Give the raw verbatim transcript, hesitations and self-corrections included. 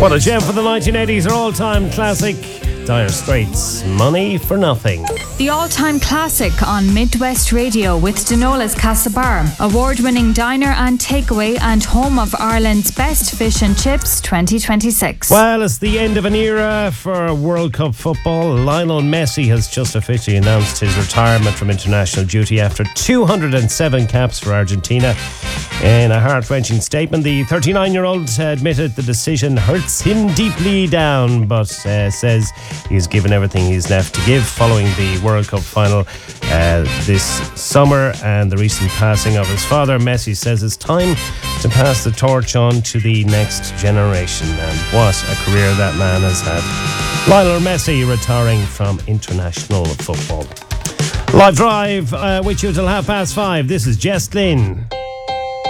What a gem for the nineteen eighties, our all-time classic, Dire Straits, Money for Nothing. The all-time classic on Midwest Radio with Denola's Castlebar, award-winning diner and takeaway and home of Ireland's best fish and chips twenty twenty-six. Well, it's the end of an era for World Cup football. Lionel Messi has just officially announced his retirement from international duty after two hundred seven caps for Argentina. In a heart-wrenching statement, the thirty-nine-year-old admitted the decision hurts him deeply down, but uh, says he's given everything he's left to give following the World Cup final uh, this summer and the recent passing of his father. Messi says it's time to pass the torch on to the next generation, and what a career that man has had. Lionel Messi retiring from international football. Live Drive uh, with you till half past five. This is Jess Lynn.